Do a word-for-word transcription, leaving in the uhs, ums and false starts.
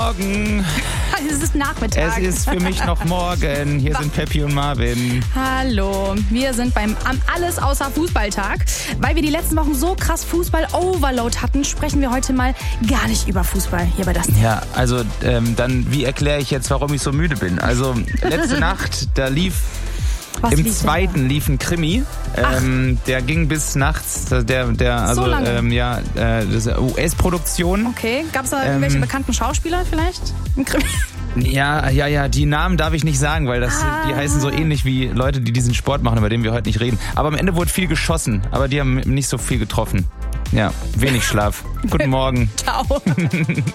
Morgen. Es ist Nachmittag. Es ist für mich noch morgen. Hier sind Peppi und Marvin. Hallo, wir sind beim am Alles außer Fußballtag. Weil wir die letzten Wochen so krass Fußball-Overload hatten, sprechen wir heute mal gar nicht über Fußball hier bei das. Ja, also ähm, dann, wie erkläre ich jetzt, warum ich so müde bin? Also letzte Nacht, da lief... Was Im lief zweiten lief ein Krimi, ähm, der ging bis nachts, der, der also So lange? ähm, ja, äh, das ist U S-Produktion. Okay, gab es da irgendwelche Ähm, bekannten Schauspieler vielleicht? Im Krimi? Ja, ja, ja, die Namen darf ich nicht sagen, weil das, Ah. die heißen so ähnlich wie Leute, die diesen Sport machen, über den wir heute nicht reden. Aber am Ende wurde viel geschossen, aber die haben nicht so viel getroffen. Ja, wenig Schlaf. Guten Morgen. Ciao.